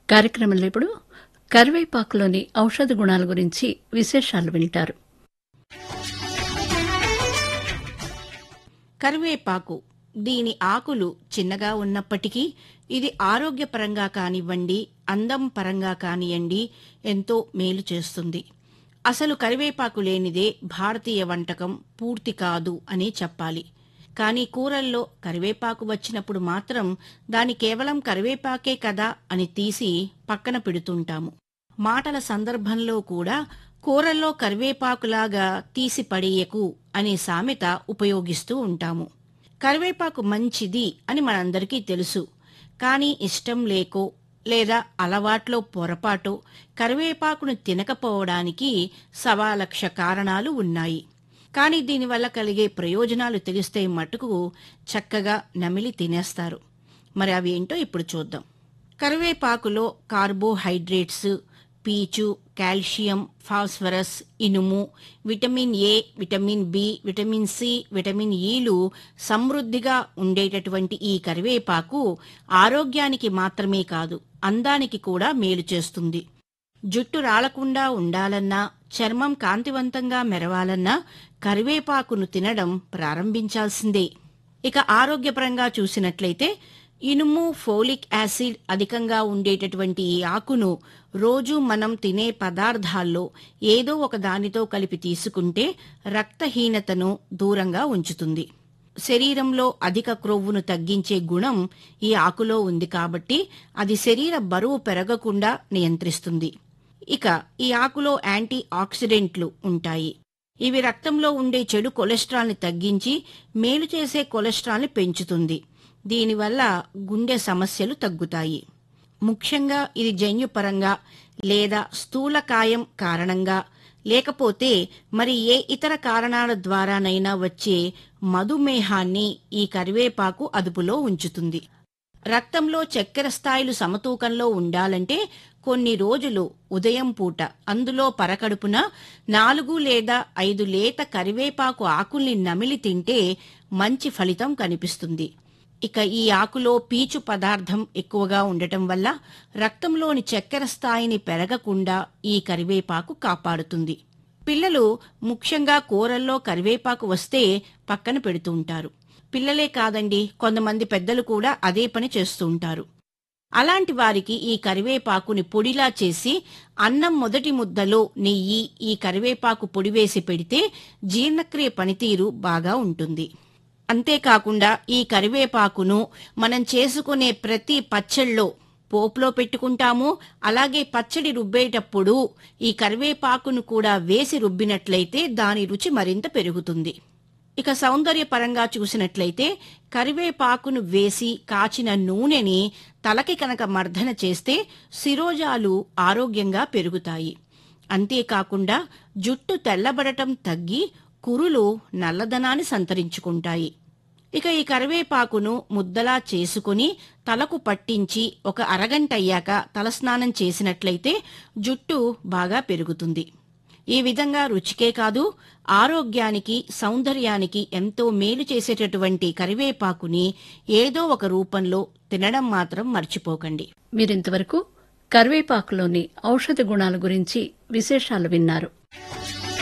కార్యక్రమంలో ఇప్పుడు కరివేపాకులోని ఔషధ గుణాల గురించి విశేషాలు వింటారు. కరివేపాకు దీని ఆకులు చిన్నగా ఉన్నప్పటికీ ఇది ఆరోగ్యపరంగా కానివ్వండి, అందం పరంగా కానివ్వండి ఎంతో మేలు చేస్తుంది. అసలు కరివేపాకు లేనిదే భారతీయ వంటకం పూర్తి కాదు అని చెప్పాలి. కానీ కూరల్లో కరివేపాకు వచ్చినప్పుడు మాత్రం దాని కేవలం కరివేపాకే కదా అని తీసి పక్కన పెడుతుంటాము. మాటల సందర్భంలో కూడా కూరల్లో కరివేపాకులాగా తీసి పడేయకు అనే సామెత ఉపయోగిస్తూ ఉంటాము. కరివేపాకు మంచిది అని మనందరికీ తెలుసు. కానీ ఇష్టం లేకో లేదా అలవాట్లో పొరపాటో కరివేపాకును తినకపోవడానికి 1,00,000 కారణాలు ఉన్నాయి. కానీ దీనివల్ల కలిగే ప్రయోజనాలు తెలిస్తే మటుకు చక్కగా నమిలి తినేస్తారు. మరి అవి ఏంటో ఇప్పుడు చూద్దాం. కరివేపాకులో కార్బోహైడ్రేట్స్, పీచు, కాల్షియం, ఫాస్ఫరస్, ఇనుము, vitamin A, vitamin B, vitamin C, vitamin ఈలు సమృద్ధిగా ఉండేటటువంటి ఈ కరివేపాకు ఆరోగ్యానికి మాత్రమే కాదు, అందానికి కూడా మేలు చేస్తుంది. జుట్టు రాలకుండా ఉండాలన్నా, చర్మం కాంతివంతంగా మెరవాలన్నా కరివేపాకును తినడం ప్రారంభించాల్సిందే. ఇక ఆరోగ్యపరంగా చూసినట్లయితే ఇనుము, ఫోలిక్ యాసిడ్ అధికంగా ఉండేటటువంటి ఈ ఆకును రోజూ మనం తినే పదార్థాల్లో ఏదో ఒక దానితో కలిపి తీసుకుంటే రక్తహీనతను దూరంగా ఉంచుతుంది. శరీరంలో అధిక క్రొవ్వును తగ్గించే గుణం ఈ ఆకులో ఉంది కాబట్టి అది శరీర బరువు పెరగకుండా నియంత్రిస్తుంది. ఇక ఈ ఆకులో యాంటీ ఆక్సిడెంట్లు ఉంటాయి. ఇవి రక్తంలో ఉండే చెడు కొలెస్ట్రాల్ని తగ్గించి మేలు చేసే కొలెస్ట్రాల్ని పెంచుతుంది. దీనివల్ల గుండె సమస్యలు తగ్గుతాయి. ముఖ్యంగా ఇది జన్యుపరంగా లేదా స్థూలకాయం కారణంగా లేకపోతే మరి ఏ ఇతర కారణాల ద్వారానైనా వచ్చే మధుమేహాన్ని ఈ కరివేపాకు అదుపులో ఉంచుతుంది. రక్తంలో చక్కెర స్థాయిలు సమతూకంలో ఉండాలంటే కొన్ని రోజులు ఉదయం పూట అందులో పరకడుపున 4 లేదా 5 లేత కరివేపాకు ఆకుల్ని నమిలి తింటే మంచి ఫలితం కనిపిస్తుంది. ఇక ఈ ఆకులో పీచు పదార్థం ఎక్కువగా ఉండటం వల్ల రక్తంలోని చక్కెర స్థాయిని పెరగకుండా ఈ కరివేపాకు కాపాడుతుంది. పిల్లలు ముఖ్యంగా కూరల్లో కరివేపాకు వస్తే పక్కన పెడుతూ ఉంటారు. పిల్లలే కాదండి, కొంతమంది పెద్దలు కూడా అదే పని చేస్తూ ఉంటారు. అలాంటి వారికి ఈ కరివేపాకుని పొడిలా చేసి అన్నం మొదటి ముద్దలో నెయ్యి, ఈ కరివేపాకు పొడి వేసి పెడితే జీర్ణక్రియ పనితీరు బాగా ఉంటుంది. అంతేకాకుండా ఈ కరివేపాకును మనం చేసుకునే ప్రతి పచ్చళ్ళలో పోపులో పెట్టుకుంటాము. అలాగే పచ్చడి రుబ్బేటప్పుడు ఈ కరివేపాకును కూడా వేసి రుబ్బినట్లయితే దాని రుచి మరింత పెరుగుతుంది. ఇక సౌందర్యపరంగా చూసినట్లయితే కరివేపాకును వేసి కాచిన నూనెని తలకి కనుక మర్దన చేస్తే శిరోజాలు ఆరోగ్యంగా పెరుగుతాయి. అంతేకాకుండా జుట్టు తెల్లబడటం తగ్గి కురులు నల్లదనాన్ని సంతరించుకుంటాయి. ఇక ఈ కరివేపాకును ముద్దలా చేసుకుని తలకు పట్టించి ఒక అరగంట అయ్యాక తలస్నానం చేసినట్లయితే జుట్టు బాగా పెరుగుతుంది. ఈ విధంగా రుచికే కాదు ఆరోగ్యానికి, సౌందర్యానికి ఎంతో మేలు చేసేటటువంటి కరివేపాకుని ఏదో ఒక రూపంలో తినడం మాత్రం మర్చిపోకండి. మీరింతవరకు కరివేపాకులోని ఔషధ గుణాల గురించి విశేషాలు విన్నారు.